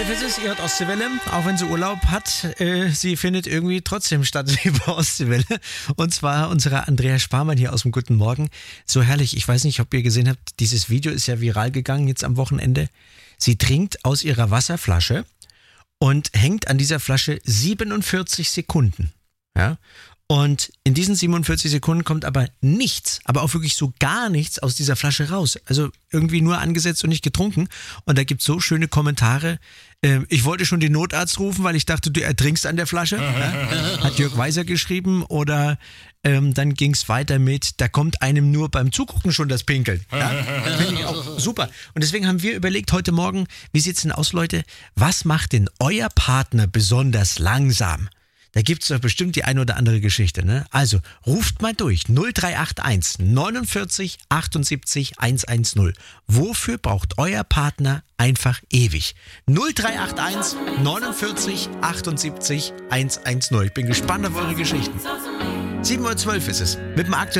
7.11 Uhr ist es, ihr hört Ostseewelle, auch wenn sie Urlaub hat, sie findet irgendwie trotzdem statt, liebe Ostseewelle. Und zwar unsere Andrea Sparmann hier aus dem Guten Morgen. So herrlich, ich weiß nicht, ob ihr gesehen habt, dieses Video ist ja viral gegangen jetzt am Wochenende. Sie trinkt aus ihrer Wasserflasche und hängt an dieser Flasche 47 Sekunden. Ja? Und in diesen 47 Sekunden kommt aber nichts, aber auch wirklich so gar nichts aus dieser Flasche raus. Also irgendwie nur angesetzt und nicht getrunken. Und da gibt es so schöne Kommentare. Ich wollte schon den Notarzt rufen, weil ich dachte, du ertrinkst an der Flasche. Ja? Hat Jörg Weiser geschrieben. Oder dann ging es weiter mit, da kommt einem nur beim Zugucken schon das Pinkeln. Ja? Finde ich auch super. Und deswegen haben wir überlegt heute Morgen, wie sieht's denn aus, Leute? Was macht denn euer Partner besonders langsam? Da gibt's doch bestimmt die eine oder andere Geschichte, ne? Also, ruft mal durch. 0381 49 78 110. Wofür braucht euer Partner einfach ewig? 0381 49 78 110. Ich bin gespannt auf eure Geschichten. 7.12 Uhr ist es. Mit dem aktuellen